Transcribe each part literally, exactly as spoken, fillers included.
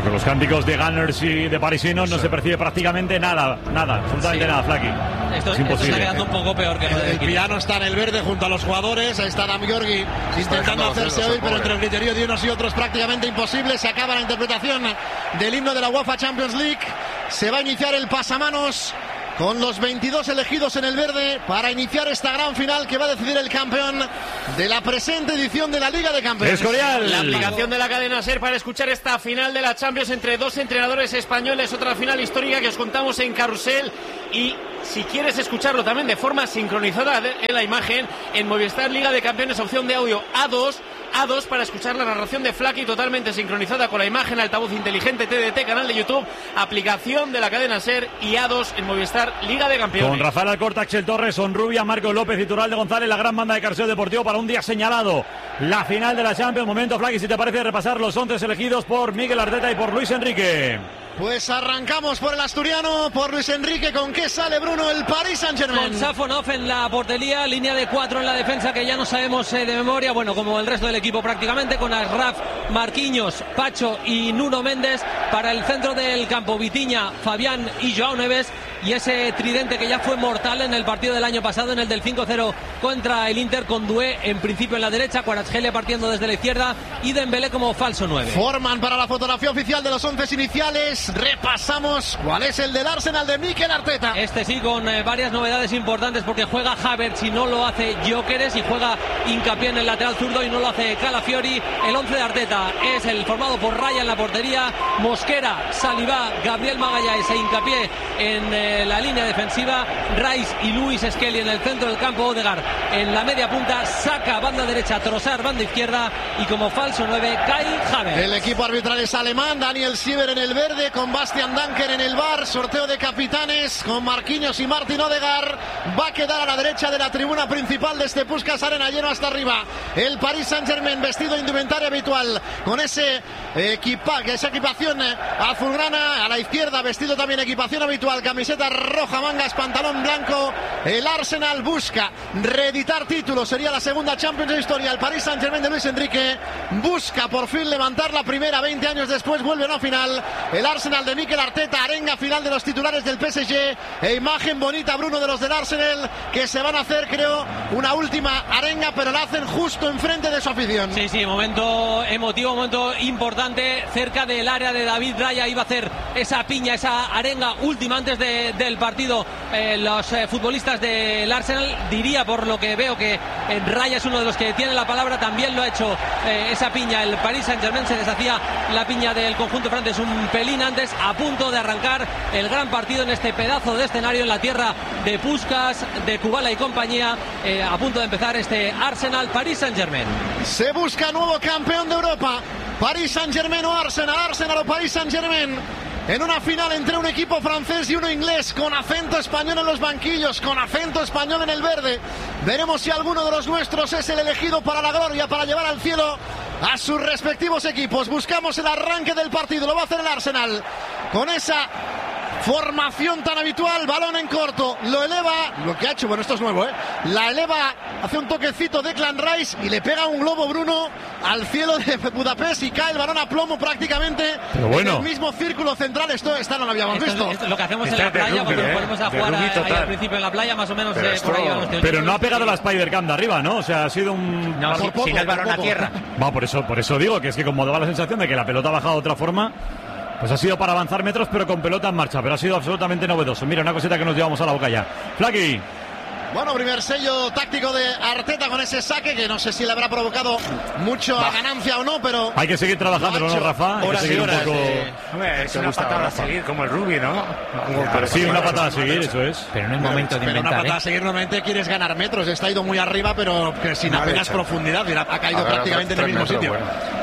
Con los cánticos de Gunners y de parisinos no se percibe prácticamente nada, nada, absolutamente sí. nada, Flaki. Esto, es imposible. Esto está quedando un poco peor que lo de El piano está en el verde junto a los jugadores. Ahí está Adam Georgi intentando hacerse oír, pero entre el criterio de unos y otros prácticamente imposible. Se acaba la interpretación del himno de la UEFA Champions League. Se va a iniciar el pasamanos con los veintidós elegidos en el verde para iniciar esta gran final que va a decidir el campeón de la presente edición de la Liga de Campeones. Escorial. La aplicación de la cadena SER para escuchar esta final de la Champions entre dos entrenadores españoles, otra final histórica que os contamos en Carrusel. Y si quieres escucharlo también de forma sincronizada en la imagen, en Movistar Liga de Campeones, opción de audio A dos, A dos para escuchar la narración de Flaki totalmente sincronizada con la imagen, altavoz inteligente T D T, canal de YouTube, aplicación de la cadena SER y A dos en Movistar Liga de Campeones. Con Rafael Alcorta, Axel Torres, Sonrubia, Marcos López y Turalde González, la gran banda de Carrusel Deportivo para un día señalado. La final de la Champions. Momento, Flaki, si te parece, repasar los once elegidos por Miguel Arteta y por Luis Enrique. Pues arrancamos por el asturiano, por Luis Enrique. ¿Con qué sale, Bruno, el Paris Saint-Germain? Con Safonov en la portería, línea de cuatro en la defensa que ya no sabemos eh, de memoria, bueno, como el resto del equipo prácticamente, con Ashraf, Marquinhos, Pacho y Nuno Méndez. Para el centro del campo, Vitinha, Fabián y Joao Neves. Y ese tridente que ya fue mortal en el partido del año pasado, en el del cinco cero contra el Inter, con Doué en principio en la derecha, Kvaratskhelia partiendo desde la izquierda y Dembélé como falso nueve. Forman para la fotografía oficial de los once iniciales. Repasamos cuál es el del Arsenal de Mikel Arteta. Este sí, con eh, varias novedades importantes, porque juega Havertz y no lo hace Gyökeres, y juega hincapié en el lateral zurdo y no lo hace Calafiori. El once de Arteta es el formado por Raya en la portería, Mosquera, Saliba, Gabriel Magalhães e hincapié en eh, la línea defensiva, Rice y Luis Skelly en el centro del campo, Odegaard en la media punta, Saka banda derecha, Trossard banda izquierda y como falso nueve Kai Havertz. El equipo arbitral es alemán, Daniel Siever en el verde, con Bastian Danker en el bar, sorteo de capitanes con Marquinhos y Martin Odegaard. Va a quedar a la derecha de la tribuna principal de este Puskás Arena, lleno hasta arriba el Paris Saint-Germain, vestido de indumentaria habitual, con ese equipa, esa equipación azulgrana. A la izquierda, vestido también equipación habitual, camiseta roja, mangas, pantalón blanco. El Arsenal busca reeditar títulos, sería la segunda Champions de historia. El Paris Saint-Germain de Luis Enrique busca por fin levantar la primera, veinte años después vuelve a una final. El Arsenal de Mikel Arteta, arenga final de los titulares del P S G, e imagen bonita, Bruno, de los del Arsenal, que se van a hacer, creo, una última arenga, pero la hacen justo enfrente de su afición. Sí, sí, momento emotivo, momento importante, cerca del área de David Raya. Iba a hacer esa piña, esa arenga última antes de, del partido. Eh, los eh, futbolistas del Arsenal, diría por lo que veo que eh, Raya es uno de los que tiene la palabra, también lo ha hecho eh, esa piña. El Paris Saint-Germain se deshacía la piña del conjunto francés un pelín antes, a punto de arrancar el gran partido en este pedazo de escenario en la tierra de Puskás, de Kubala y compañía. Eh, a punto de empezar este Arsenal Paris Saint-Germain. Se busca nuevo campeón de Europa, Paris Saint-Germain o Arsenal, Arsenal o Paris Saint-Germain, en una final entre un equipo francés y uno inglés, con acento español en los banquillos, con acento español en el verde. Veremos si alguno de los nuestros es el elegido para la gloria, para llevar al cielo a sus respectivos equipos. Buscamos el arranque del partido, lo va a hacer el Arsenal con esa formación tan habitual, balón en corto, lo eleva, lo que ha hecho, bueno, esto es nuevo, ¿eh? La eleva, hace un toquecito Declan Rice y le pega un globo, Bruno, al cielo de Budapest, y cae el balón a plomo prácticamente. Pero bueno, en el mismo círculo central. Esto, esta no lo habíamos esto, visto. Esto es lo que hacemos Está en la playa, rugby, cuando ¿eh? nos ponemos a jugar ahí al principio en la playa, más o menos eh, esto... por ahí van los tiros. Pero no ha pegado la Spider-Cam de arriba, ¿no? O sea, ha sido un... No, si, si no el balón a tierra. Va, por eso, por eso digo que es que como daba la sensación de que la pelota ha bajado de otra forma, pues ha sido para avanzar metros, pero con pelota en marcha. Pero ha sido absolutamente novedoso. Mira, una cosita que nos llevamos a la boca ya. Flaki. Bueno, primer sello táctico de Arteta con ese saque, que no sé si le habrá provocado mucho a ganancia o no, pero... Hay que seguir trabajando, ¿no, Rafa? Hay horas que seguir y horas un poco... de... Hombre, es una patada a seguir, como el rugby, ¿no? Pero sí, una patada a seguir, eso es. Pero no es momento de pero inventar, una patada ¿eh? a seguir, normalmente quieres ganar metros. Está ido muy arriba, pero que sin Mal apenas hecho. profundidad. Mira, ha caído A ver, prácticamente en el tres mismo metros, sitio. bueno.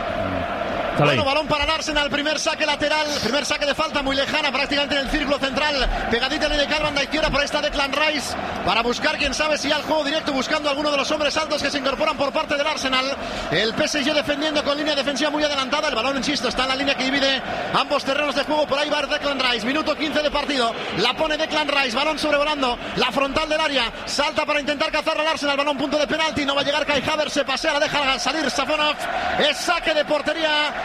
Bueno, balón para el Arsenal, primer saque lateral, primer saque de falta muy lejana, prácticamente en el círculo central, pegadita en el de Calvin de izquierda, por esta Declan Rice, para buscar, quién sabe si al juego directo, buscando a alguno de los hombres altos que se incorporan por parte del Arsenal. El P S G defendiendo con línea defensiva muy adelantada, el balón, insisto, está en la línea que divide ambos terrenos de juego, por ahí va Declan Rice, minuto quince de partido, la pone Declan Rice, balón sobrevolando la frontal del área, salta para intentar cazar al Arsenal, balón punto de penalti, no va a llegar Kai Havertz, se pasea, la deja salir Safonov, es saque de portería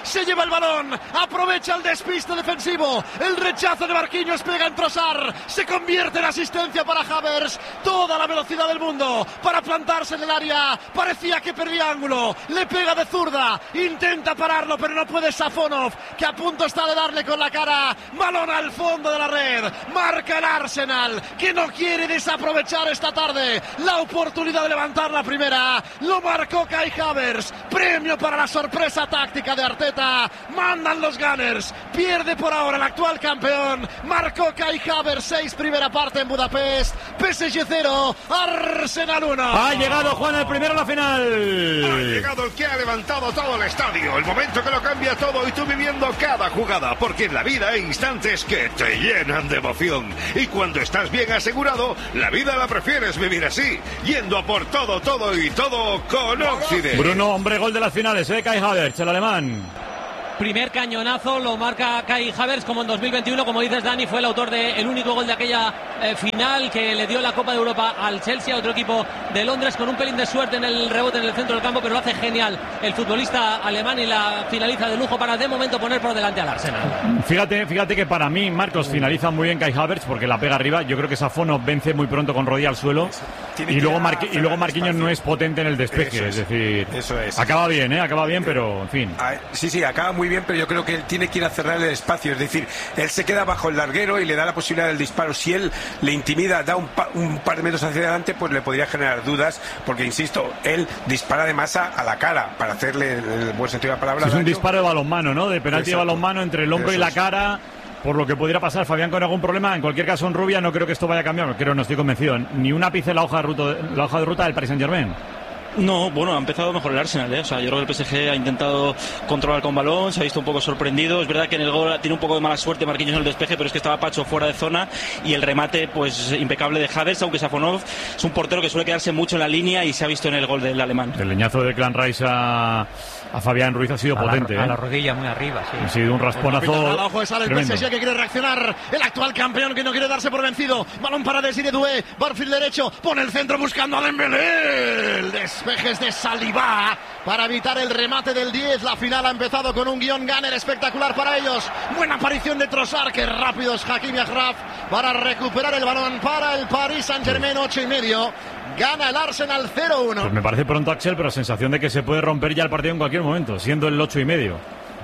se lleva el balón, aprovecha el despiste defensivo, el rechazo de Marquinhos pega en Trossard, se convierte en asistencia para Havertz, toda la velocidad del mundo para plantarse en el área, parecía que perdía ángulo, le pega de zurda, intenta pararlo pero no puede Safonov, que a punto está de darle con la cara, balón al fondo de la red, marca el Arsenal, que no quiere desaprovechar esta tarde la oportunidad de levantar la primera, lo marcó Kai Havertz, premio para la sorpresa táctica de Arteta, mandan los Gunners, pierde por ahora el actual campeón, marcó Kai Havertz, seis primera parte en Budapest, P S G cero, Arsenal uno. Ha llegado Juan el primero a la final. Ha llegado el que ha levantado todo el estadio, el momento que lo cambia todo y tú viviendo cada jugada, porque en la vida hay instantes que te llenan de emoción y cuando estás bien asegurado, la vida la prefieres vivir así, yendo a por todo, todo y todo con Occident. Bruno, hombre gol de las finales, ¿eh? Kai Havertz, el alemán. Primer cañonazo lo marca Kai Havertz, como en dos mil veintiuno, como dices Dani, fue el autor del único gol de aquella eh, final que le dio la Copa de Europa al Chelsea, a otro equipo de Londres, con un pelín de suerte en el rebote en el centro del campo, pero lo hace genial el futbolista alemán y la finaliza de lujo para de momento poner por delante al Arsenal. Fíjate, fíjate que para mí Marcos finaliza muy bien Kai Havertz porque la pega arriba. Yo creo que Safonov vence muy pronto con rodilla al suelo y luego, Marqui, y luego Marquinhos no es potente en el despeje, es, es decir, eso es. Acaba bien, ¿eh? Acaba bien, pero en fin. Sí, sí, acaba muy bien, pero yo creo que él tiene que ir a cerrar el espacio, es decir, él se queda bajo el larguero y le da la posibilidad del disparo. Si él le intimida, da un, pa, un par de metros hacia adelante, pues le podría generar dudas, porque insisto, él dispara de masa a la cara para hacerle el buen sentido de la palabra. Sí, es un daño. disparo de balonmano, ¿no? De penalti de balonmano entre el hombro Eso y la es. cara. Por lo que pudiera pasar Fabián con algún problema, en cualquier caso en Rubia no creo que esto vaya a cambiar, creo, no estoy convencido, ni un ápice en la hoja de ruta, la hoja de ruta del Paris Saint-Germain. No, bueno, ha empezado mejor el Arsenal, ¿eh? O sea, yo creo que el P S G ha intentado controlar con balón, se ha visto un poco sorprendido. Es verdad que en el gol tiene un poco de mala suerte Marquinhos en el despeje, pero es que estaba Pacho fuera de zona y el remate, pues, impecable de Havertz, aunque Safonov es un portero que suele quedarse mucho en la línea y se ha visto en el gol del alemán. El leñazo de Clan Rice a, a Fabián Ruiz ha sido a potente, la, ¿eh? A la rodilla muy arriba, sí. Ha sido un rasponazo. Ojo, sale el P S G que quiere reaccionar. El actual campeón que no quiere darse por vencido. Balón para Desiré Doué. Barfield derecho. Pone el centro buscando a Dembélé. El despeje es de Saliba para evitar el remate del diez. La final ha empezado con un guión Gunner espectacular para ellos. Buena aparición de Trossard. Que rápido es Hakimi Achraf para recuperar el balón para el Paris Saint-Germain. Ocho y medio. Gana el Arsenal cero uno. Pues me parece pronto, Axel, pero sensación de que se puede romper ya el partido en cualquier momento, siendo el ocho y medio.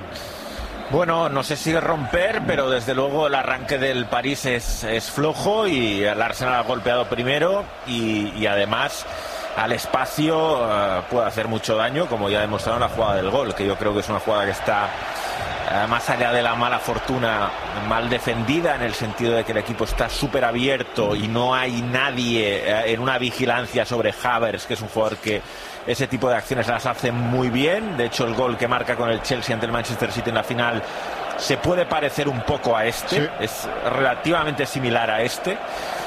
Bueno, no sé si romper, pero desde luego el arranque del París es, es flojo y el Arsenal ha golpeado primero y, y además al espacio uh, puede hacer mucho daño, como ya ha demostrado en la jugada del gol, que yo creo que es una jugada que está uh, más allá de la mala fortuna, mal defendida, en el sentido de que el equipo está súper abierto y no hay nadie uh, en una vigilancia sobre Havertz, que es un jugador que ese tipo de acciones las hace muy bien. De hecho, el gol que marca con el Chelsea ante el Manchester City en la final se puede parecer un poco a este, sí. Es relativamente similar a este.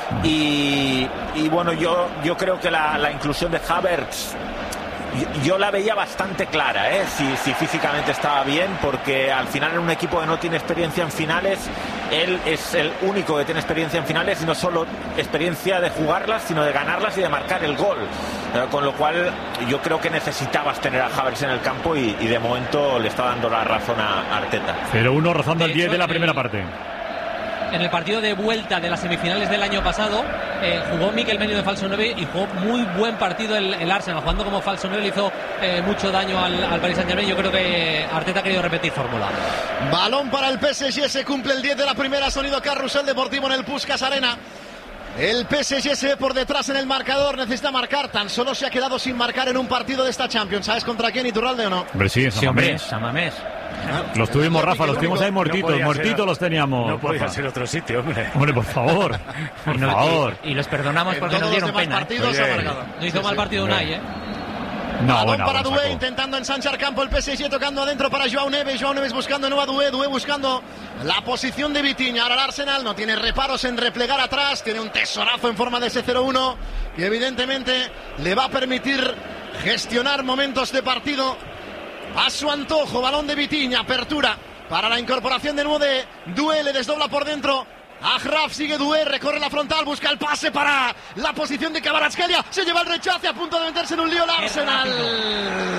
Y, y bueno, yo, yo creo que la, la inclusión de Havertz, yo, yo la veía bastante clara, ¿eh? si, si físicamente estaba bien, porque al final en un equipo que no tiene experiencia en finales, él es el único que tiene experiencia en finales, y no solo experiencia de jugarlas, sino de ganarlas y de marcar el gol, eh, con lo cual yo creo que necesitabas tener a Havertz en el campo y, y de momento le está dando la razón a Arteta. cero uno rozando el diez de la primera parte. En el partido de vuelta de las semifinales del año pasado eh, jugó Mikel Merino de falso nueve y jugó muy buen partido el, el Arsenal. Jugando como falso nueve le hizo eh, mucho daño al, al Paris Saint-Germain. Yo creo que Arteta ha querido repetir fórmula. Balón para el P S G, se cumple el diez de la primera. Sonido Carrusel Deportivo en el Puskás Arena. El P S G se ve por detrás en el marcador, necesita marcar, tan solo se ha quedado sin marcar en un partido de esta Champions. ¿Sabes contra quién, Iturralde, o no? Hombre, sí, en San Mamés. San Mamés. Los tuvimos, Rafa, los tuvimos ahí muertitos, no muertitos ser, los teníamos. No podía Rafa. ser otro sitio, hombre. Hombre, por favor, por y no, favor. Y, y los perdonamos porque nos dieron pena. ¿eh? No hizo sí, mal partido sí. Unai, ¿eh? No, balón bueno, para Doué, intentando ensanchar campo el P S G, tocando adentro para Joao Neves. Joao Neves buscando nueva Doué, Doué buscando la posición de Vitinha. Ahora el Arsenal no tiene reparos en replegar atrás, tiene un tesorazo en forma de ese cero uno que evidentemente le va a permitir gestionar momentos de partido a su antojo. Balón de Vitinha, apertura para la incorporación de nuevo de Doué, le desdobla por dentro. Achraf, sigue Doué, recorre la frontal, busca el pase para la posición de Kvaratskhelia, se lleva el rechace, a punto de meterse en un lío el Arsenal. Qué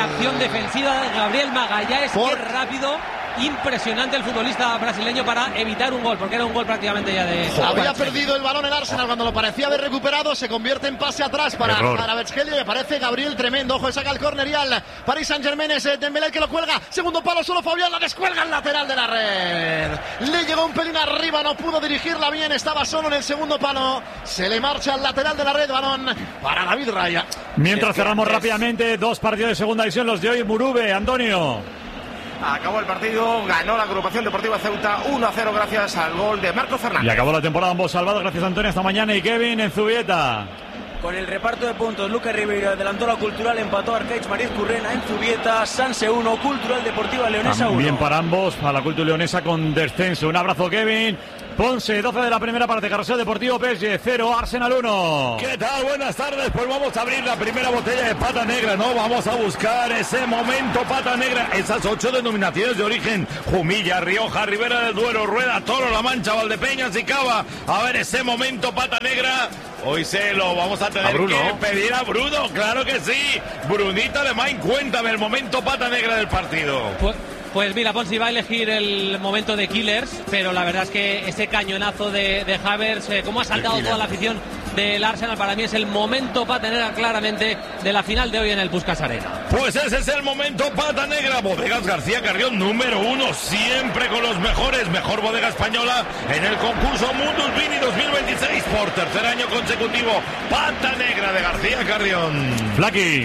acción defensiva de Gabriel Magalhães, Por... qué rápido, impresionante el futbolista brasileño para evitar un gol, porque era un gol prácticamente ya de... Había perdido el balón el Arsenal cuando lo parecía haber recuperado, se convierte en pase atrás para Kvaratskhelia y aparece Gabriel tremendo, ojo, saca el córner y al Paris Saint-Germain, es Dembélé el que lo cuelga, segundo palo, solo Fabián, la descuelga al lateral de la red, le llegó un pelín arriba, no pudo dirigirla bien, estaba solo en el segundo palo, se le marcha al lateral de la red, balón para David Raya. Mientras cerramos es... rápidamente dos partidos de segunda división, los de hoy, Murube, Antonio. Acabó el partido, ganó la agrupación deportiva Ceuta uno a cero gracias al gol de Marco Fernández. Y acabó la temporada ambos salvados, gracias Antonio, esta mañana. Y Kevin en Zubieta. Con el reparto de puntos, Lucas Ribeiro adelantó la Cultural, empató a Arcaiz Mariz Currena en Zubieta, Sanse uno, Cultural Deportiva Leonesa uno. Bien para ambos, para la Cultural Leonesa con descenso. Un abrazo, Kevin. Ponce, doce de la primera parte, Carrusel Deportivo P S G cero, Arsenal uno. ¿Qué tal? Buenas tardes, pues vamos a abrir la primera botella de Pata Negra, ¿no? Vamos a buscar ese momento Pata Negra, esas ocho denominaciones de origen: Jumilla, Rioja, Ribera del Duero, Rueda, Toro, La Mancha, Valdepeñas y Cava. A ver, ese momento Pata Negra, hoy se lo vamos a tener a que pedir a Bruno, claro que sí. Brunito Alemán, cuéntame el momento Pata Negra del partido. Pues... Pues mira, Ponsi va a elegir el momento de Killers, pero la verdad es que ese cañonazo de, de Havertz, eh, como ha saltado toda la afición del Arsenal, para mí es el momento Pata Negra claramente de la final de hoy en el Puskás Arena. Pues ese es el momento Pata Negra. Bodegas García Carrión, número uno, siempre con los mejores, mejor bodega española en el concurso Mundus Vini dos mil veintiséis por tercer año consecutivo. Pata Negra de García Carrión. Flaky.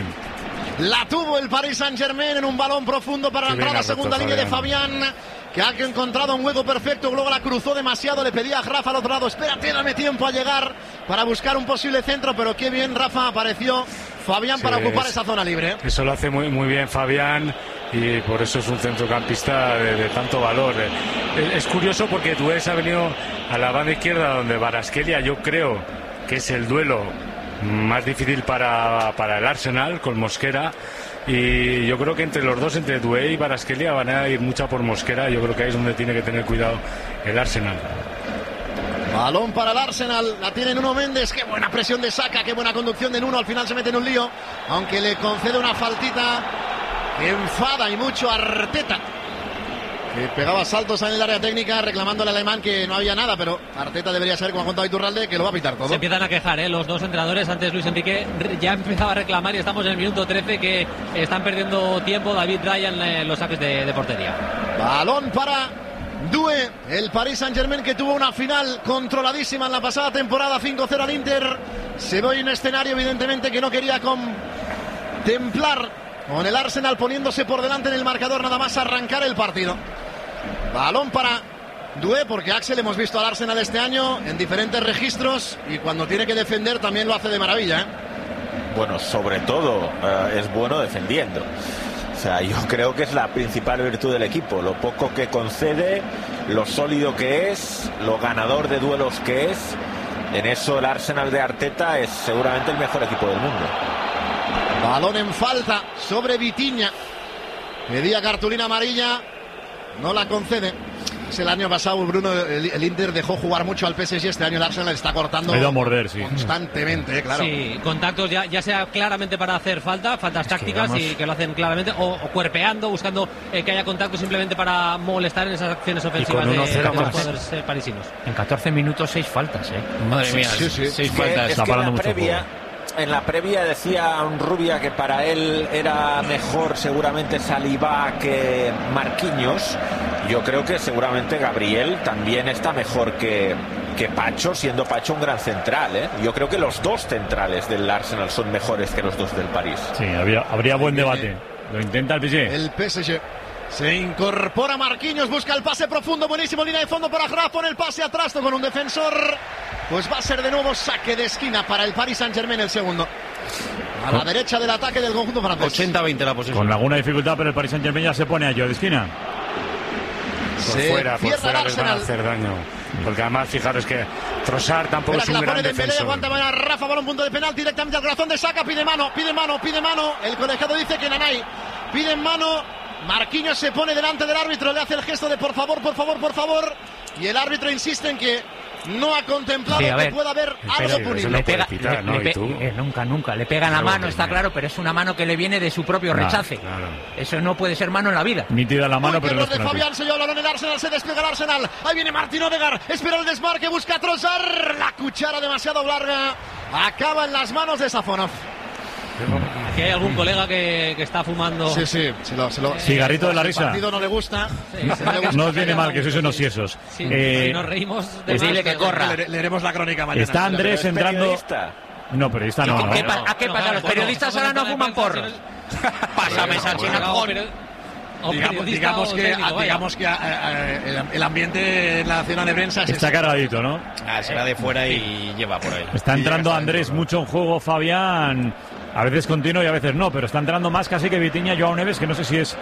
La tuvo el Paris Saint-Germain en un balón profundo para la entrada, segunda línea de Fabián, que ha encontrado un hueco perfecto, luego la cruzó demasiado, le pedía a Rafa al otro lado, espérate, dame tiempo a llegar para buscar un posible centro, pero qué bien Rafa apareció Fabián sí, para ocupar es, esa zona libre. Eso lo hace muy, muy bien Fabián y por eso es un centrocampista de, de tanto valor. Es, es curioso porque Dués ha venido a la banda izquierda donde Kvaratskhelia, yo creo que es el duelo más difícil para, para el Arsenal con Mosquera, y yo creo que entre los dos, entre Doué y Kvaratskhelia, van a ir mucha por Mosquera. Yo creo que ahí es donde tiene que tener cuidado el Arsenal. Balón para el Arsenal, la tiene Nuno Méndez, qué buena presión de Saka, qué buena conducción de Nuno, al final se mete en un lío, aunque le concede una faltita que enfada y mucho a Arteta, que pegaba saltos en el área técnica reclamando al alemán que no había nada, pero Arteta debería saber, como ha contado Iturralde, que lo va a pitar todo. Se empiezan a quejar, ¿eh? Los dos entrenadores. Antes Luis Enrique ya empezaba a reclamar y estamos en el minuto trece, que están perdiendo tiempo David Ryan en los saques de, de portería. Balón para Doué, el Paris Saint-Germain, que tuvo una final controladísima en la pasada temporada, cinco cero al Inter. Se ve hoy un escenario evidentemente que no quería contemplar, con el Arsenal poniéndose por delante en el marcador nada más arrancar el partido. Balón para Doué, porque Axel hemos visto al Arsenal este año en diferentes registros y cuando tiene que defender también lo hace de maravilla, ¿eh? Bueno, sobre todo eh, es bueno defendiendo. O sea, yo creo que es la principal virtud del equipo, lo poco que concede, lo sólido que es, lo ganador de duelos que es. En eso el Arsenal de Arteta es seguramente el mejor equipo del mundo. Balón en falta sobre Vitinha, pedía cartulina amarilla, no la concede. Es el año pasado, Bruno, el, el Inter dejó jugar mucho al P S G, este año el Arsenal está cortando a morder, sí. constantemente, eh, claro. Sí, contactos ya, ya sea claramente para hacer falta, faltas tácticas, que y que lo hacen claramente, o, o cuerpeando, buscando eh, que haya contacto simplemente para molestar en esas acciones ofensivas de, de los jugadores eh, parisinos. En catorce minutos, seis faltas, ¿eh? Madre mía, sí, sí, sí. seis es faltas. Que, es está parando mucho previa, en la previa decía un Rubia que para él era mejor seguramente Saliba que Marquinhos. Yo creo que seguramente Gabriel también está mejor que, que Pacho, siendo Pacho un gran central, ¿eh? Yo creo que los dos centrales del Arsenal son mejores que los dos del París. Sí, habría, habría buen debate. Lo intenta el P S G. El P S G. Se incorpora Marquinhos, busca el pase profundo, buenísimo, línea de fondo para Graf, pone el pase atrás con un defensor. Pues va a ser de nuevo saque de esquina para el Paris Saint-Germain, el segundo. A la derecha del ataque del conjunto francés. ochenta veinte la posesión. Con alguna dificultad, pero el Paris Saint-Germain ya se pone a ello de esquina. Por se fuera, por fuera les van a hacer daño. Porque además, fijaros que Trossard tampoco es un gran defensor. Aguanta a Rafa, balón punto de penal directamente al corazón de Saka, pide mano, pide mano, pide mano. El colegiado dice que Nanay pide mano. Marquinhos se pone delante del árbitro, le hace el gesto de por favor, por favor, por favor. Y el árbitro insiste en que no ha contemplado Sí, a ver, que pueda haber pero algo punible. le pega, le- le pe- eh, nunca, nunca. Le pega en la mano, está claro, pero es una mano que le viene de su propio Claro, rechace. claro. Eso no puede ser mano en la vida. Nítida la mano, Uy, pero no error es de penalti. Fabián, se lleva el balón el Arsenal, se despega el Arsenal. Ahí viene Martín Odegaard, espera el desmarque, busca Trossard. La cuchara demasiado larga, acaba en las manos de Safonov. Aquí hay algún colega que, que está fumando. Sí, sí, se lo, se lo- Cigarrito de la si risa. El partido no le gusta. Sí, no le gusta. No os viene mal que sois unos siesos. Sí, Eh, si nos reímos de es- más, dile que pero- corra. Le- leeremos la crónica mañana. Está Andrés Pero es entrando. periodista. No, periodista no, ¿A no. qué, pa- ¿A qué pasa? ¿Los periodistas ahora no fuman porros? Pásame esa china con... Digamos, digamos que, digamos que eh, el, el ambiente en la zona de prensa es Está cargadito, ¿no? Ah, será de fuera y lleva por ahí. Está entrando Andrés mucho en juego, Fabián. A veces continuo y a veces no, pero está entrando más casi que Vitinha, Joao Neves, que no sé si es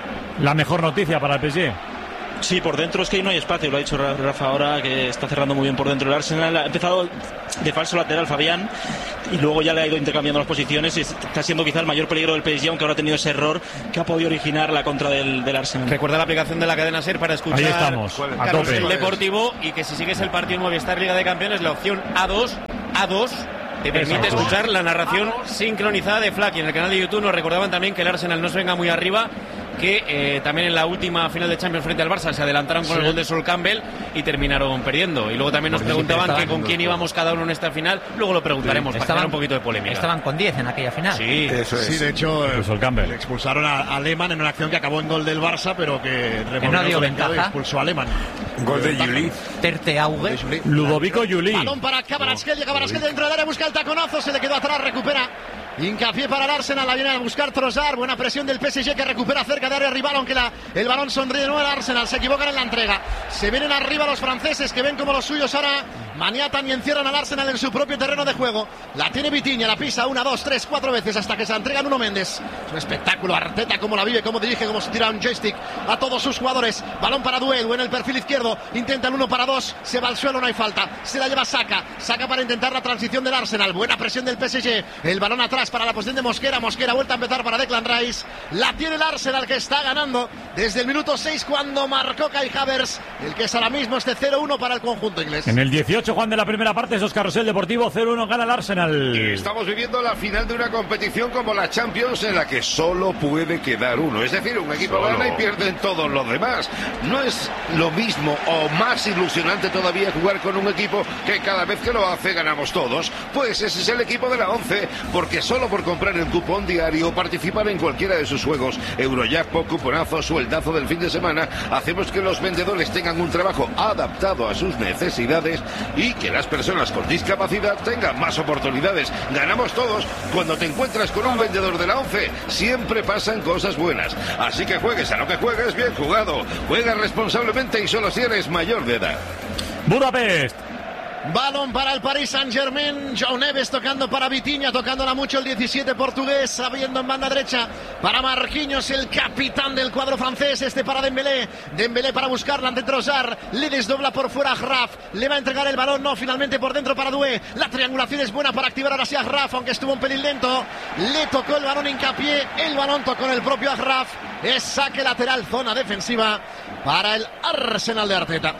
la mejor noticia para el P S G. Sí, por dentro es que no hay espacio, lo ha dicho Rafa ahora, que está cerrando muy bien por dentro el Arsenal. Ha empezado de falso lateral Fabián y luego ya le ha ido intercambiando las posiciones y está siendo quizá el mayor peligro del P S G, aunque ahora ha tenido ese error que ha podido originar la contra del, del Arsenal. Recuerda la aplicación de la cadena SER para escuchar Ahí estamos, a Carrusel tope. Deportivo, y que si sigues el partido en Movistar Liga de Campeones, la opción A dos, A dos te permite Eso. escuchar la narración sincronizada de Flaky. En el canal de YouTube nos recordaban también que el Arsenal no se venga muy arriba, que eh, también en la última final de Champions frente al Barça se adelantaron con Sí. el gol de Sol Campbell y terminaron perdiendo. Y luego también nos Porque sí que preguntaban que estaban con quién íbamos cada uno en esta final. Luego lo preguntaremos para crear un poquito de polémica. Estaban con diez en aquella final. Sí, Eso es. Sí, de hecho, Pues Sol Campbell. le expulsaron a, a Lehmann en una acción que acabó en gol del Barça, pero que removió no dio el colegiado y ventaja. expulsó a Lehmann. Gol de Juli. Terte Auge. Ludovico Juli. Balón para Kvaratskhelia, Kvaratskhelia dentro del área, busca el taconazo, se le quedó atrás, recupera. Hincapié para el Arsenal, la viene a buscar Trossard, buena presión del P S G que recupera cerca de área rival, aunque la, el balón sonríe de nuevo al Arsenal, se equivocan en la entrega. Se vienen arriba los franceses que ven como los suyos ahora maniatan y encierran al Arsenal en su propio terreno de juego. La tiene Vitinha, la pisa una, dos, tres, cuatro veces hasta que se la entrega Nuno Méndez. Es un espectáculo, Arteta como la vive, como dirige, como se tira un joystick a todos sus jugadores. Balón para Duel, en el perfil izquierdo, intenta el uno para dos, se va al suelo, no hay falta. Se la lleva Saka, Saka para intentar la transición del Arsenal. Buena presión del P S G, el balón atrás para la posición de Mosquera, Mosquera vuelta a empezar para Declan Rice. La tiene el Arsenal que está ganando desde el minuto seis cuando marcó Kai Havertz, el que es ahora mismo este cero uno para el conjunto inglés. En el dieciocho, Juan, de la primera parte, esos Carrusel Deportivo, cero uno gana el Arsenal. Y estamos viviendo la final de una competición como la Champions en la que solo puede quedar uno. Es decir, un equipo Solo. gana y pierden todos los demás. No es lo mismo o más ilusionante todavía jugar con un equipo que cada vez que lo hace ganamos todos. Pues ese es el equipo de la once, porque solo por comprar el cupón diario o participar en cualquiera de sus juegos, Eurojackpot, cuponazo, sueldazo del fin de semana, hacemos que los vendedores tengan un trabajo adaptado a sus necesidades y que las personas con discapacidad tengan más oportunidades. Ganamos todos. Cuando te encuentras con un vendedor de la once, siempre pasan cosas buenas. Así que juegues a lo que juegues, bien jugado. Juega responsablemente y solo si eres mayor de edad. Budapest. Balón para el Paris Saint-Germain, Joao Neves tocando para Vitinha, tocándola mucho el diecisiete portugués, sabiendo en banda derecha para Marquinhos, el capitán del cuadro francés, este para Dembélé, Dembélé para buscarla ante Trossard, le desdobla por fuera a Graf, le va a entregar el balón, no, finalmente por dentro para Doué, la triangulación es buena para activar ahora sí a Graf, aunque estuvo un pelín lento, le tocó el balón hincapié, el balón tocó en el propio Graf, es saque lateral, zona defensiva para el Arsenal de Arteta.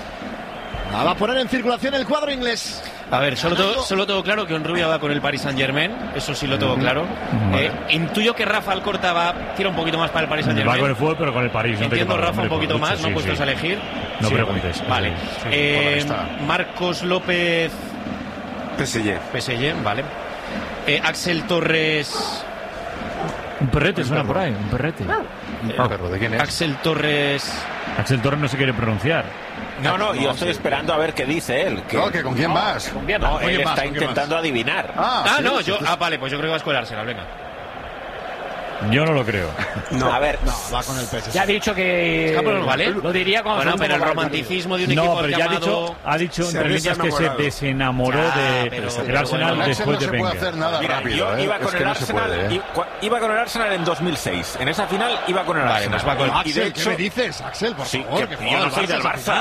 La va a poner en circulación el cuadro inglés. A ver, solo tengo, solo tengo claro que Onrubia va con el Paris Saint Germain, eso sí lo tengo claro. Vale. Eh, intuyo que Rafa Alcorta va, tira un poquito más para el Paris Saint Va con el Germain. fútbol, pero con el París. No te Entiendo, quepa, Rafa, un hombre, poquito por más, mucho, no sí, puestos sí. a elegir. No Sí, preguntes. Vale. Sí, Eh, por ahí está. Marcos López. P S G. P S G, vale. Eh, Axel Torres. Un perrete suena por ahí, un perrete. Eh, perro, ¿de quién es? Axel Torres. Axel Torres no se quiere pronunciar. No, no, yo estoy esperando a ver qué dice él. Que... No, que ¿con quién vas? No, él está intentando adivinar. Ah, sí, no, sí, yo. sí. Ah, vale, pues yo creo que vas con el Arsenal, venga. Yo no lo creo. No, a ver, No, va con el P S G. Ya ha dicho que. Ah, pero vale. Lo diría cuando Bueno, se pero el ponga romanticismo de un No, equipo pero al ya que ha ha dicho, amado- ha dicho Se entre había líneas que se enamorado. desenamoró Ya, de pero- el pero Arsenal bueno, después no de se puede Wenger. hacer nada Mira, rápido, yo ¿eh? iba Es con que el no se Arsenal, puede, ¿eh? i- iba con el Arsenal en dos mil seis. En esa final iba con el Vale, Arsenal. pues va con- Y de Axel, ¿qué hecho- me dices, Axel? Por Sí, favor, que que yo juega no el soy del esa Barça. final.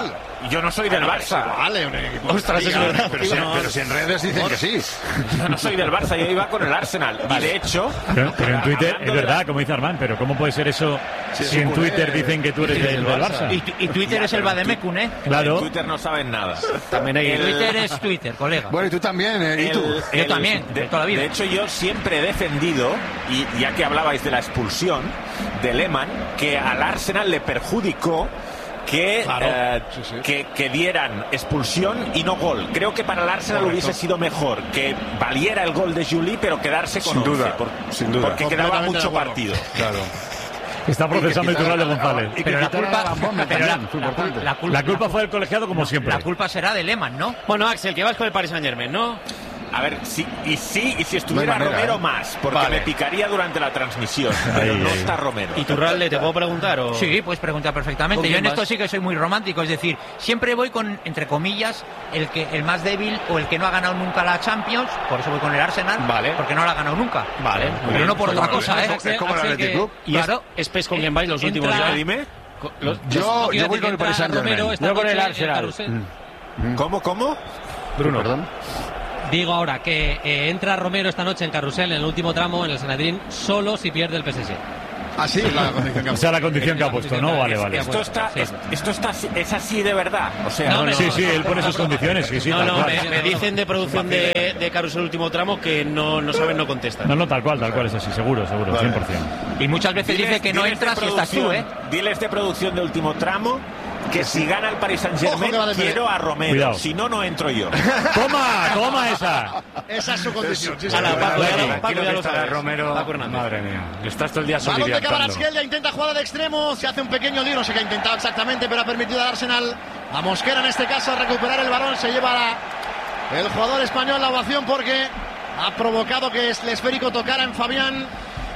yo no soy del Barça. Vale, ostras, es verdad. Pero si, pero si en redes dicen que sí. Yo no soy del Barça, yo iba con el Arsenal. Y de hecho... Pero, pero en Twitter, es verdad, la... como dice Armand, pero ¿cómo puede ser eso sí, si en ocurre, Twitter dicen que tú eres del, del Barça? Y, y Twitter ya, es el Bademecum, ¿eh? Claro. En Twitter no saben nada. También hay el... Twitter es Twitter, colega. Bueno, y tú también, ¿eh? ¿Y el, tú? el, yo también, de, de toda la vida. De hecho, yo siempre he defendido, y ya que hablabais de la expulsión de Lehmann, que al Arsenal le perjudicó que, claro. eh, sí, sí. que, que dieran expulsión y no gol. Creo que para el Arsenal Correcto. hubiese sido mejor que valiera el gol de Juli, pero quedarse con Sin once, duda, por, sin duda. porque quedaba Completamente mucho de acuerdo. partido. Claro. Está procesando Y que Iturralde quitara- González. y que Pero la quitara culpa, la bomba pero la, también, fue la- importante. la culpa, La culpa fue del colegiado como siempre. la culpa será de Lehmann, ¿no? Bueno, Axel, que vas con el Paris Saint-Germain, ¿no? A ver, sí, y sí, y si estuviera No hay manera, Romero ¿eh? más, porque Vale. me picaría durante la transmisión, pero Ahí, no ahí. está Romero. ¿Y Turralde, te puedo preguntar? O... Sí, puedes preguntar perfectamente. ¿Con Yo quién en esto vas? sí que soy muy romántico, es decir, siempre voy con, entre comillas, el que el más débil o el que no ha ganado nunca la Champions, por eso voy con el Arsenal, Vale. porque no la ha ganado nunca. Vale, muy Pero bien. no por otra cosa, ¿eh? Es como el Axel, Athletic que- Club. Y Claro. es, es P E S con quien vais los últimos Entra- ya. Dime, Co- los- Yo, No, quiero yo voy decir con el que Paris entra Romero Saint-Germain. esta Yo con el noche en Arsenal. Carrusel. ¿cómo, cómo? Bruno, perdón. Digo ahora que eh, entra Romero esta noche en Carrusel en el último tramo en el Sanedrín solo si pierde el P S G. Ah, sí, la condición que O sea, la condición que ha puesto, ¿no? Vale, Es vale. que ha Esto está, Sí. es- esto está, es así de verdad. O sea, No, no, Sí, sí, él pone sus condiciones, sí, sí, No, tal no, cual. me, me dicen de producción de, de Carrusel último tramo que no, no saben, no contestan. No, no, tal cual, tal cual es así, seguro, seguro, cien por ciento. Y muchas veces diles- dice que no diles entras de si estás tú, ¿eh? producción- Diles de producción de último tramo que si gana el Paris Saint Ojo que va Germain a defender. quiero a Romero. Cuidado. Si no, no entro yo. ¡Toma! ¡Toma esa! Esa es su condición. Sí, Ala, señor. Paco, ya lo- Tranquilo Paco, ya que lo estará sabes. Romero, Paco Hernández. madre mía, estás todo el día Balón de soliviantando. Cabarasquel, intenta jugada de extremo, se hace un pequeño lío, no sé qué ha intentado exactamente, pero ha permitido al Arsenal, a Mosquera en este caso, recuperar el balón, se lleva la- el jugador español la ovación porque ha provocado que el esférico tocara en Fabián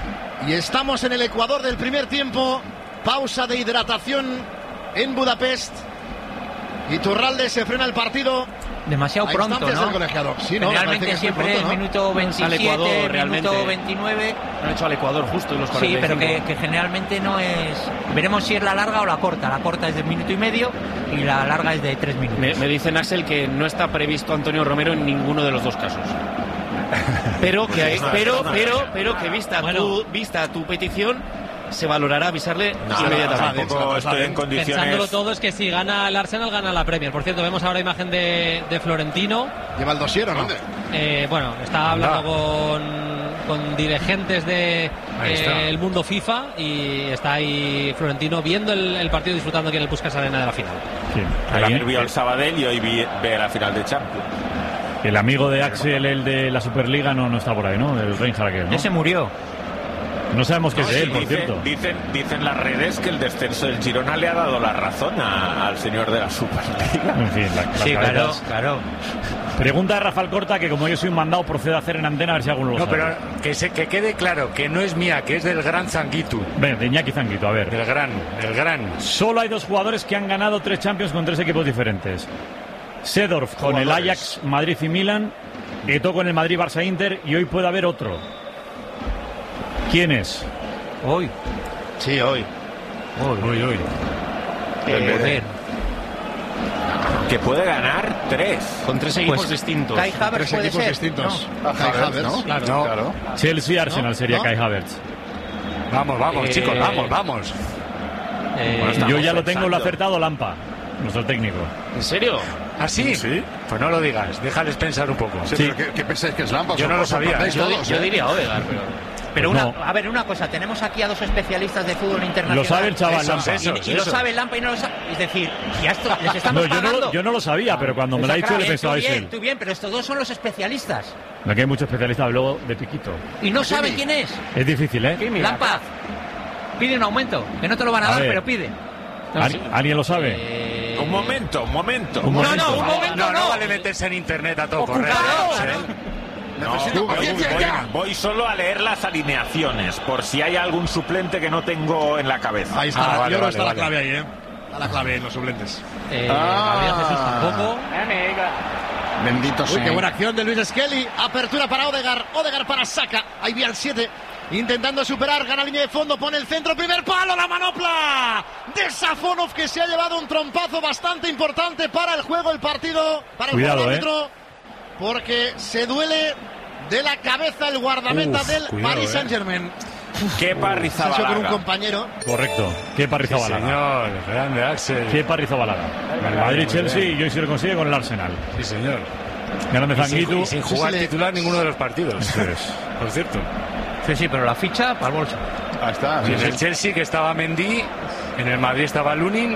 y estamos en el Ecuador del primer tiempo, pausa de hidratación en Budapest. Iturralde se frena el partido. Demasiado A pronto, instancias ¿no? del colegiador. Sí, ¿no? Me parece Generalmente que es muy siempre pronto, es ¿no? minuto Al veintisiete, Ecuador, minuto realmente. veintinueve. Han hecho al Ecuador justo en los Sí, cuarenta y cinco. pero que, que generalmente no es... Veremos si es la larga o la corta. La corta es de minuto y medio y la larga es de tres minutos. Me, me dicen, Axel, que no está previsto Antonio Romero en ninguno de los dos casos. Pero que hay, pero, pero, pero que vista tu, vista tu petición, se valorará avisarle No, inmediatamente. tampoco estoy en condiciones. Pensándolo todo es que si gana el Arsenal, gana la Premier. Por cierto, vemos ahora imagen de, de Florentino. ¿Lleva el dossier o no? Eh, bueno, está hablando con, con dirigentes del Ahí está. de, el mundo FIFA y está ahí Florentino viendo el, el partido, disfrutando aquí en el Puskás Arena de la final. Sí. Ayer Ahí, vio el Sabadell y hoy vi, ve la final de Champions. el amigo de Axel, el de la Superliga, no, no está por ahí, ¿no? El Reinhardt aquel, ¿no? Ese murió. No sabemos qué es No, de sí, él, por dicen, cierto. Dicen, dicen las redes que el descenso del Girona le ha dado la razón a- al señor de la Superliga. En fin, la, las Sí, claro, cabezas. claro. Pregunta de Rafael Corta, que como yo soy un mandado, procedo a hacer en antena a ver si alguno lo No, sabe. pero que, se, que quede claro que no es mía, que es del gran Zanguitu. Ven, de Iñaki Zanguito, a ver. Del gran, del gran. Solo hay dos jugadores que han ganado tres Champions con tres equipos diferentes. Seedorf con el Jugadores. Ajax, Madrid y Milan. Eto'o con el Madrid, Barça, Inter. Y hoy puede haber otro. ¿Quién es? Hoy. Sí, hoy. Uy, uy, uy. Eh, joder. Que puede ganar tres. Con tres equipos Pues, distintos. Kai Havertz Tres puede equipos ser. distintos. No. Kai Havertz, ¿no? Claro. No, claro. Chelsea, Arsenal ¿No? sería ¿No? Kai Havertz. Vamos, vamos, Eh, chicos, vamos, vamos. Eh, Bueno, estamos Yo ya lo tengo, lo ha pensando. acertado Lampa, nuestro técnico. ¿En serio? ¿Ah, sí? Sí. Pues no lo digas, déjales pensar un poco. Sí, Sí. pero ¿qué, qué pensáis que es Lampa? Yo no lo sabía. Yo, Todos, yo ¿eh? diría Odegaard, pero... Pero Pues una, no. a ver, una cosa, tenemos aquí a dos especialistas de fútbol internacional. Lo sabe el chaval Esos, Lampa. esos. Y, y lo sabe Lampa y no lo sabe. Es decir, ya esto, les estamos No, yo no, pagando. lo- yo no lo sabía, pero cuando me lo ha dicho le Bien, pensaba tú es bien, él. tú bien, pero estos dos son los especialistas. No, que hay muchos especialistas luego de piquito. Y no sabe quién es. Es difícil, ¿eh? Lampa, pide un aumento. Que no te lo van a, A dar, ver. pero pide. ¿Al- ¿Alguien lo sabe? Eh, Un momento, un momento. Un No, momento. no, un momento No, no no. vale meterse en internet a todo correr. Ocupado, ¿eh? claro. No, Necesito voy, paciencia voy- ya. voy solo a leer las alineaciones, por si hay algún suplente que no tengo en la cabeza. Ahí está, Ah, la- vale, yo creo que vale, está vale. la clave ahí, ¿eh? Está la clave en los suplentes. eh, Ah. Gabriel Jesús tampoco. Bendito Uy, sea. qué buena acción de Luis Skelly. Apertura para Odegaard. Odegaard para Saka. Ahí vi al siete. intentando superar, gana línea de fondo, pone el centro, primer palo, la manopla de Safonov, que se ha llevado un trompazo bastante importante para el juego, el partido, para el Cuidado, árbitro, eh. porque se duele de la cabeza el guardameta Uf, del cuidado, Paris eh. Saint-Germain. Qué parrizabalaga. Se ha hecho con un compañero. Correcto. Qué Sí, parrizabalaga. señor, grande Axel. Qué parrizabalaga. El Madrid-Chelsea y hoy se lo consigue con el Arsenal. Sí, señor. Grande Y sin, Zanguitu. y sin jugar titular ninguno de los partidos. Eso es. Por cierto. Sí, sí, pero la ficha para el bolso. Ahí está. Y en el Chelsea que estaba Mendy, en el Madrid estaba Lunin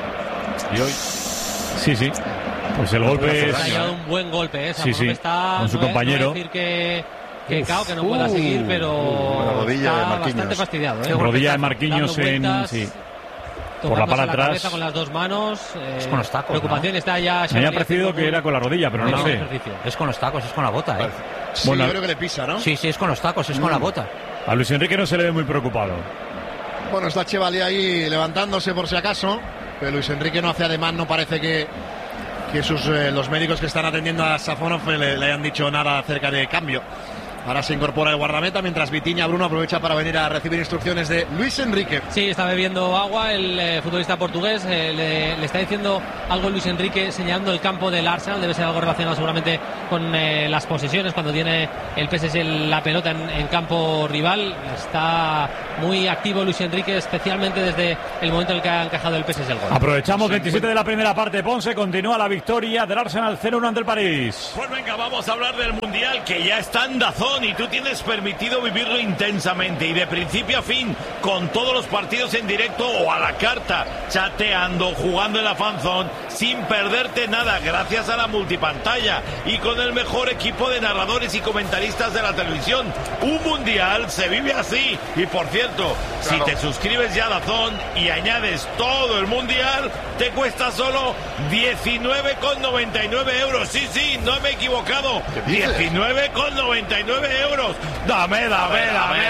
y hoy Sí, sí. Pues el golpe es... Ha llevado un buen golpe, ¿eh? Sí, sí, Está, con su no es- compañero. No voy a decir que, que, Uf. cao, que no pueda seguir, pero Buena rodilla está de Marquinhos. bastante fastidiado. ¿eh? Rodilla de Marquinhos Dando en... vueltas, Sí. Por la tocándose pala atrás. cabeza con las dos manos. eh, Es con los tacos, Preocupación ¿no? está ya. Me había Xavi parecido haciendo que era con la rodilla, pero no, un lo sé. ejercicio. Es con los tacos, es con la bota, ¿eh? Sí, Bueno, yo creo que le pisa, ¿no? Sí, sí, es con los tacos, es con la bota. A Luis Enrique no se le ve muy preocupado. Bueno, está Chevalier ahí levantándose por si acaso, pero Luis Enrique no hace ademán, no parece que, que sus, eh, los médicos que están atendiendo a Safonov le, le hayan dicho nada acerca de cambio. Ahora se incorpora el guardameta, mientras Vitinha Bruno aprovecha para venir a recibir instrucciones de Luis Enrique. Sí, está bebiendo agua el eh, futbolista portugués. eh, le, le está diciendo algo Luis Enrique señalando el campo del Arsenal. Debe ser algo relacionado seguramente con eh, las posesiones. Cuando tiene el P S G la pelota en, en campo rival, está muy activo Luis Enrique, especialmente desde el momento en el que ha encajado el P S G el gol. Aprovechamos veintisiete de la primera parte. Ponce continúa la victoria del Arsenal cero uno ante el París. Pues venga, vamos a hablar del Mundial que ya está en Dazón y tú tienes permitido vivirlo intensamente y de principio a fin con todos los partidos en directo o a la carta, chateando, jugando en la fanzone sin perderte nada gracias a la multipantalla y con el mejor equipo de narradores y comentaristas de la televisión. Un Mundial se vive así y por cierto, Claro. si te suscribes ya a Dazón y añades todo el Mundial, te cuesta solo diecinueve con noventa y nueve euros. Sí, sí, no me he equivocado. diecinueve con noventa y nueve euros. Dame, dame, dame,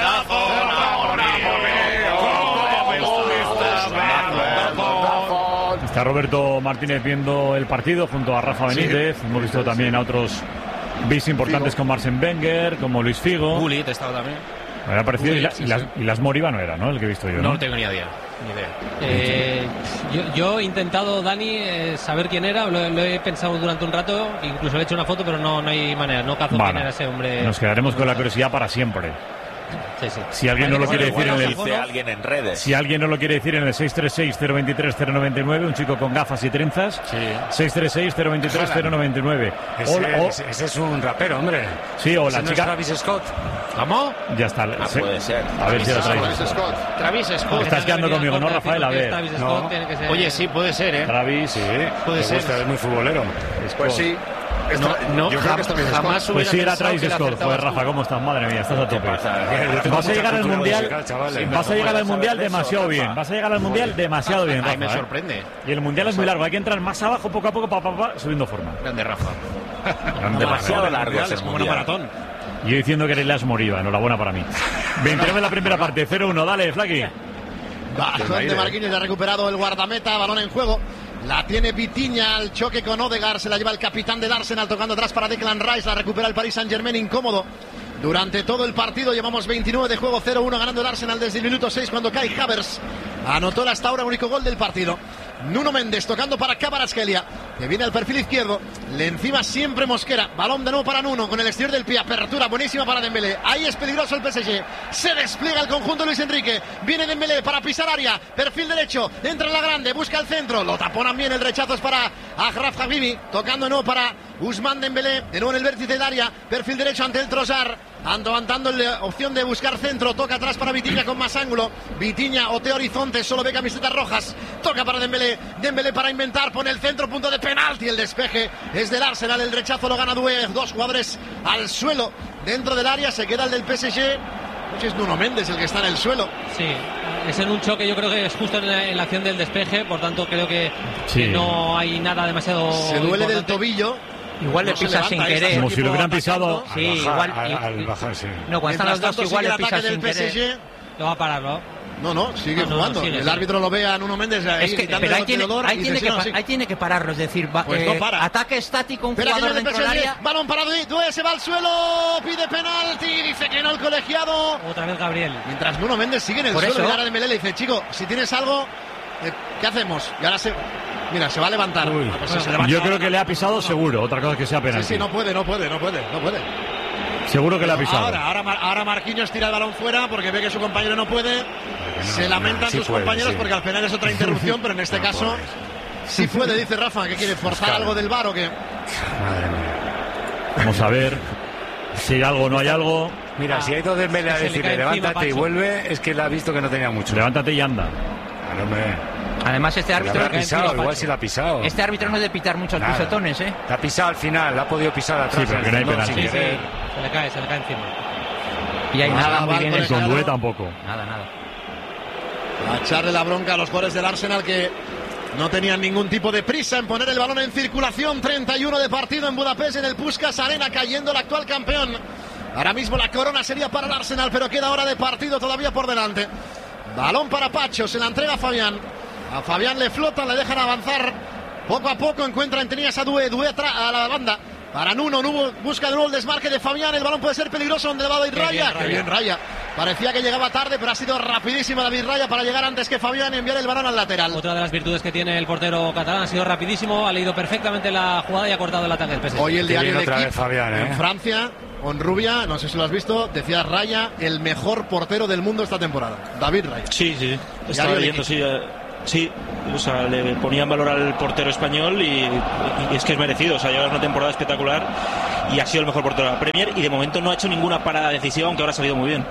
Dazón. Está Roberto Martínez viendo el partido junto a Rafa Benítez. Hemos visto también a otros bis importantes como Arsène Wenger, como Luis Figo. Gullit estaba también. Me ha parecido. Gullit, y, la- sí, y las, sí. y las Moriba no era, ¿no? El que he visto yo. No, No, tengo ni idea. Ni idea. Eh, yo, yo he intentado, Dani, eh, saber quién era. Lo, lo he pensado durante un rato. Incluso le he hecho una foto, pero no, no hay manera. No cazo Bueno, quién era ese hombre. nos quedaremos con la curiosidad para siempre. Sí, sí. Si alguien no lo quiere decir en el... Dice alguien en redes. Si alguien no lo quiere decir en el seis tres seis, cero dos tres, cero nueve nueve, un chico con gafas y trenzas, seis tres seis, cero dos tres, cero nueve nueve. ese, O- o- ese- ese es un rapero, hombre. Sí, o Ese la no es chica... Travis Scott. ¿Cómo? Ya está. Ah, se- puede ser. A ver si lo Travis traes. Scott. Travis Scott. Estás quedando conmigo, ¿no, Rafael? A ver. Travis no. Scott tiene que ser- Oye, sí, puede ser, ¿eh? Travis, Sí, Puede te ser. gusta, es muy futbolero. Pues sí. No, no, Yo creo que jam- está bien jamás Scott. Pues sí, era pensado Travis que le Scott. acertabas Joder, Rafa, tú. ¿cómo estás? Madre mía, estás a tope. pasa? Yo tengo Vas a mucha llegar al cultura Mundial... musical, chavales. Vas a llegar al Mundial de eso, demasiado Rafa. bien. Vas a llegar al Mundial demasiado bien, Ay, me Rafa, ¿eh? sorprende. Y el Mundial es muy largo. Hay que entrar más abajo, poco a poco, pa, pa, pa, subiendo forma. Grande Rafa. Demasiado largo es el Es como una mundial. maratón. Yo diciendo que era Las Moriba, enhorabuena para mí. veintinueve en la primera parte, cero uno, dale, Flaky. Balón de Marquinhos, ya ha recuperado el guardameta, balón en juego. La tiene Vitinha, al choque con Odegaard, se la lleva el capitán del Arsenal tocando atrás para Declan Rice, la recupera el Paris Saint-Germain incómodo. Durante todo el partido llevamos veintinueve de juego, cero uno ganando el Arsenal desde el minuto seis cuando Kai Havertz anotó el hasta ahora único gol del partido. Nuno Méndez tocando para Kvaratskhelia, que viene al perfil izquierdo, le encima siempre Mosquera, balón de nuevo para Nuno con el exterior del pie, apertura buenísima para Dembélé, ahí es peligroso el P S G, se despliega el conjunto Luis Enrique, viene Dembélé para pisar área, perfil derecho, entra en la grande, busca el centro, lo taponan bien, el rechazo es para Achraf Hakimi, tocando de nuevo para Ousmane Dembélé, de nuevo en el vértice del área, perfil derecho ante el Trossard, avanzando la opción de buscar centro, toca atrás para Vitinha con más ángulo, Vitinha otea horizonte, solo ve camisetas rojas, toca para Dembélé, Dembélé para inventar, pone el centro, punto de penalti, el despeje es del Arsenal, el rechazo lo gana Doué, dos jugadores al suelo dentro del área, se queda el del P S G, pues es Nuno Méndez el que está en el suelo. Sí, es en un choque, yo creo que es justo en la, en la acción del despeje, por tanto creo que, Sí. que no hay nada demasiado Se duele del importante. tobillo. Igual le No se pisa sin levanta, querer. está Como su si lo equipo hubieran pisado. atacando. Sí, Al bajar, igual. al- al bajar, sí. No, cuando están Mientras los dos tanto, igual sigue le el pisa ataque sin del P S G. querer. Lo va a parar, ¿no? No, no, sigue no, no, jugando. sigue, el sigue. árbitro lo ve a Nuno Méndez ahí, Es que, quitándole pero ahí el tiene, tenedor, ahí, y tiene dice, que, sí, no, pa- sí. ahí tiene que pararlo, es decir, va- Pues eh, no para. ataque estático, un Espera, que jugador viene el dentro del P S G, área. balón para Due, Due se va al suelo, pide penalti, dice que no el colegiado. Otra vez Gabriel. Mientras Nuno Méndez sigue en el Por suelo, eso. y ahora Dembélé le dice, chico, si tienes algo, eh, ¿qué hacemos? Y ahora se... Mira, se va a levantar. Uy, Ah, pues si se levanta yo ahora, creo que le ha pisado seguro. Otra cosa es que sea Sí, penalti. sí, no puede, no puede, no puede, no puede. Seguro que le ha pisado. Ahora, ahora, Mar- ahora Marquinhos tira el balón fuera porque ve que su compañero no puede. Se lamentan sí sus puede, compañeros sí. porque al final es otra interrupción, pero en este No caso puede. sí puede, dice Rafa, que quiere forzar Claro. algo del V A R o qué. Madre mía. Vamos a ver si hay algo o no hay algo. Mira, si ha ido Dembélé a se le decirle cae encima, levántate y Pacho. vuelve, es que le ha visto que no tenía mucho. Levántate y anda. Claro, hombre. Además, este Le árbitro, habrá pisado, igual si la ha pisado. este árbitro no es de pitar muchos Nada. pisetones, ¿eh? La ha pisado al final, la ha podido pisar atrás. Sí, pero en que no hay el balón penalti. sin querer. Se le cae, se le cae encima. Y ahí Nada, nada, muy va, bien. con el- el Con Claro. Due tampoco. Nada, nada. A echarle la bronca a los jugadores del Arsenal que no tenían ningún tipo de prisa en poner el balón en circulación. treinta y uno de partido en Budapest, en el Puskás Arena, cayendo el actual campeón. Ahora mismo la corona sería para el Arsenal, pero queda hora de partido todavía por delante. Balón para Pacho, se la entrega a Fabián. A Fabián le flotan, le dejan avanzar. Poco a poco encuentra en tenías a Due, Due atra- a la banda. Para Nuno, Nuno busca de nuevo el desmarque de Fabián. El balón puede ser peligroso, donde va David Qué Raya. bien, Qué Raya. bien Raya. Parecía que llegaba tarde, pero ha sido rapidísimo David Raya para llegar antes que Fabián y enviar el balón al lateral. Otra de las virtudes que tiene el portero catalán ha sido rapidísimo, ha leído perfectamente la jugada y ha cortado el ataque del P S G. Hoy el Qué diario bien de otra Equipe, vez Fabián, ¿eh? en Francia, con Rubia, no sé si lo has visto, decía Raya, el mejor portero del mundo esta temporada. David Raya. Sí, sí. Estaba Diario leyendo, de sí. eh, Sí, o sea, le ponían valor al portero español y, y es que es merecido. O sea, lleva una temporada espectacular y ha sido el mejor portero de la Premier y de momento no ha hecho ninguna parada decisiva, aunque ahora ha salido muy bien.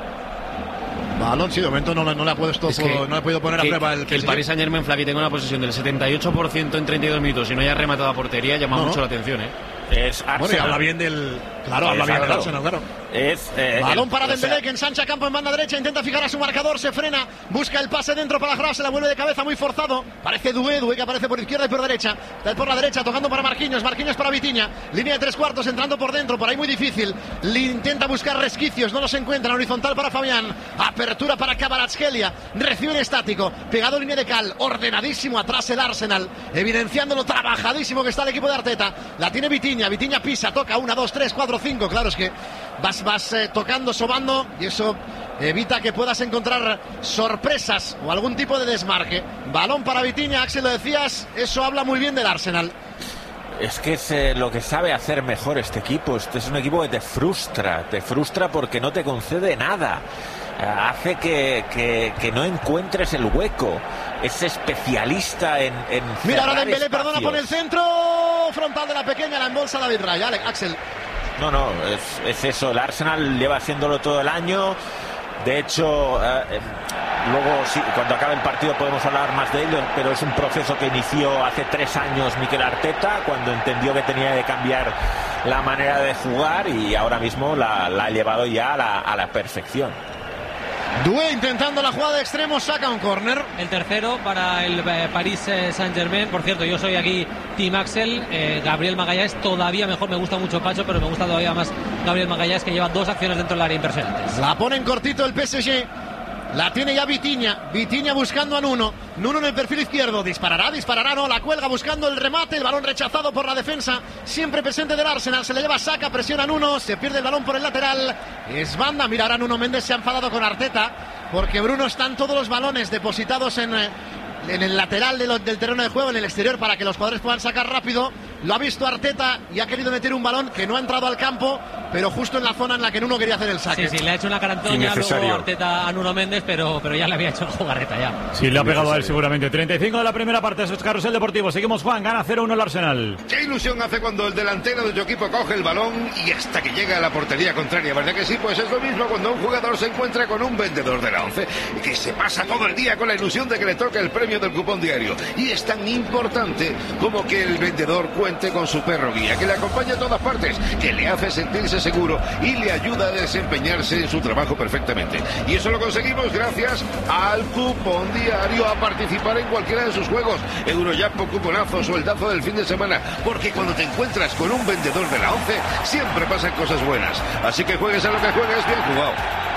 Balón, sí, de momento no, no le ha puesto, Es que- no le ha podido poner que, a prueba el que el P S G. Paris Saint Germain, Flaky, tenga una posesión del setenta y ocho por ciento en treinta y dos minutos y no haya rematado a portería, llama No, mucho no. la atención, ¿eh? Es Bueno, y Arsenal. habla bien del. Claro, Sí, habla bien del claro. Arsenal, claro. Es, eh, Balón el- para o sea, Dembélé, que ensancha campo en banda derecha, intenta fijar a su marcador, se frena, busca el pase dentro para Graf, se la vuelve de cabeza muy forzado. Parece Due, Due que aparece por izquierda y por derecha. Está por la derecha, tocando para Marquinhos, Marquinhos para Vitinha. Línea de tres cuartos, entrando por dentro, por ahí muy difícil. Le intenta buscar resquicios, no los encuentra. Horizontal para Fabián, apertura para Kvaratskhelia. Recibe en estático, pegado línea de cal, ordenadísimo atrás el Arsenal, evidenciando lo trabajadísimo que está el equipo de Arteta. La tiene Vitinha, Vitinha pisa, toca una, dos, tres, cuatro, cinco. Claro, es que vas, vas eh, tocando, sobando y eso evita que puedas encontrar sorpresas o algún tipo de desmarque. Balón para Vitinha, Axel, lo decías, eso habla muy bien del Arsenal. Es que es eh, lo que sabe hacer mejor este equipo. Este es un equipo que te frustra, te frustra porque no te concede nada. Eh, Hace que, que, que no encuentres el hueco. Es especialista en, en Mira ahora cerrar Dembélé, perdona, espacios. pone el centro frontal de la pequeña, la embolsa David Raya. Alex, Axel. No, no, es, es eso. El Arsenal lleva haciéndolo todo el año. De hecho, eh, eh, luego sí, cuando acabe el partido podemos hablar más de ello, pero es un proceso que inició hace tres años Mikel Arteta, cuando entendió que tenía que cambiar la manera de jugar y ahora mismo la, la ha llevado ya a la, a la perfección. Due intentando la jugada de extremo, saca un córner. El tercero para el eh, Paris eh, Saint-Germain. Por cierto, yo soy aquí Team Axel. Eh, Gabriel Magalhães todavía mejor. Me gusta mucho Pacho, pero me gusta todavía más Gabriel Magalhães, que lleva dos acciones dentro del área impresionantes. La pone en cortito el P S G. La tiene ya Vitinha. Vitinha buscando a Nuno. Nuno en el perfil izquierdo. Disparará, disparará, no. La cuelga buscando el remate. El balón rechazado por la defensa. Siempre presente del Arsenal. Se le lleva saca, presiona a Nuno. Se pierde el balón por el lateral. Es banda. Mira, ahora Nuno Méndez se ha enfadado con Arteta. Porque Bruno están todos los balones depositados en, eh, en el lateral de lo- del terreno de juego, en el exterior, para que los jugadores puedan sacar rápido. Lo ha visto Arteta y ha querido meter un balón que no ha entrado al campo, pero justo en la zona en la que Nuno quería hacer el saque. Sí, sí, le ha hecho una carantoña luego Arteta a Nuno Méndez, pero, pero ya le había hecho la jugarreta ya. Sí, le ha pegado a él seguramente. treinta y cinco de la primera parte, eso es Carrusel Deportivo. Seguimos, Juan, gana cero uno el Arsenal. Qué ilusión hace cuando el delantero de tu equipo coge el balón y hasta que llega a la portería contraria, ¿verdad que sí? Pues es lo mismo cuando un jugador se encuentra con un vendedor de la once que se pasa todo el día con la ilusión de que le toque el premio del cupón diario. Y es tan importante como que el vendedor cuente con su perro guía, que le acompaña a todas partes, que le hace sentirse seguro y le ayuda a desempeñarse en su trabajo perfectamente. Y eso lo conseguimos gracias al cupón diario, a participar en cualquiera de sus juegos, Eurojackpot, cuponazo, sueldazo del fin de semana, porque cuando te encuentras con un vendedor de la once, siempre pasan cosas buenas. Así que juegues a lo que juegues, bien jugado.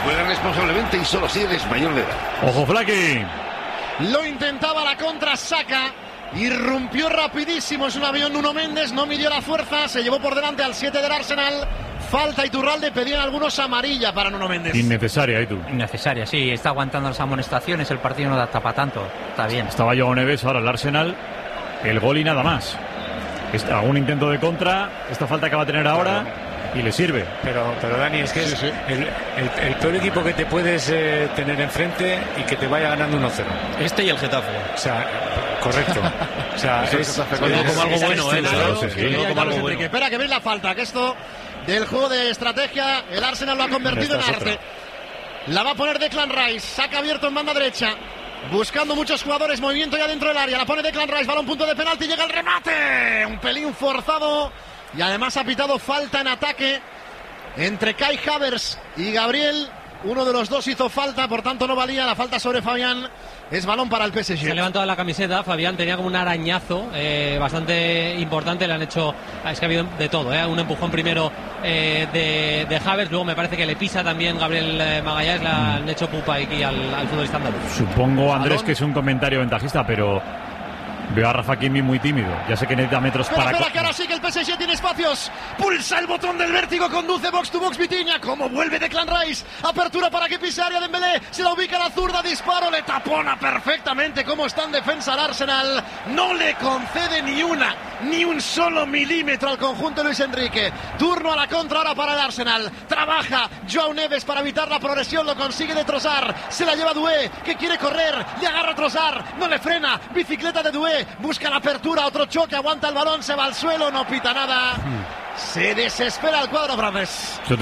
Juega responsablemente y solo si eres mayor de edad. Ojo, Flaky. Lo intentaba la contra Saka. Irrumpió rapidísimo. Es un avión Nuno Méndez. No midió la fuerza. Se llevó por delante al siete del Arsenal. Falta Iturralde. Pedían algunos amarilla para Nuno Méndez. Innecesaria, ¿eh, tú? Innecesaria, sí. Está aguantando las amonestaciones. El partido no da tapa tanto. Está bien. Estaba Joao Neves, ahora el Arsenal. El gol y nada más. Algún intento de contra. Esta falta que va a tener ahora. Y le sirve. Pero, pero Dani, es que sí, es sí. El, el, el peor equipo que te puedes eh, tener enfrente y que te vaya ganando uno cero. Este y el Getafe. O sea, correcto. O sea, es, es, es, es como algo bueno, ¿eh? Claro, sí, sí. Como algo bueno. Espera que veis la falta, que esto del juego de estrategia, el Arsenal lo ha convertido en arte. La va a poner Declan Rice, saca abierto en banda derecha. Buscando muchos jugadores, movimiento ya dentro del área. La pone Declan Rice, balón punto de penalti, llega el remate. Un pelín forzado. Y además ha pitado falta en ataque entre Kai Havertz y Gabriel. Uno de los dos hizo falta, por tanto no valía la falta sobre Fabián. Es balón para el P S G. Se ha levantado la camiseta, Fabián tenía como un arañazo eh, bastante importante. Le han hecho, es que ha habido de todo, ¿eh? Un empujón primero eh, de, de Havertz, luego me parece que le pisa también Gabriel eh, Magallanes. Le han hecho pupa aquí al, al futbolista andaluz. Supongo, Andrés, balón. Que es un comentario ventajista, pero veo a Rafa Hakimi muy tímido. Ya sé que necesita metros espera, para... Espera, que ahora sí que el P S G tiene espacios. Pulsa el botón del vértigo, conduce box to box Vitinha. Como vuelve Declan Rice. Apertura para que pise área Dembélé. Se la ubica la zurda, disparo, le tapona perfectamente. Como está en defensa el Arsenal. No le concede ni una, ni un solo milímetro al conjunto de Luis Enrique. Turno a la contra ahora para el Arsenal. Trabaja Joao Neves para evitar la progresión. Lo consigue de Trossard. Se la lleva Doué, que quiere correr. Le agarra Trossard. No le frena. Bicicleta de Doué. Busca la apertura, otro choque, aguanta el balón, se va al suelo, no pita nada. Se desespera el cuadro francés.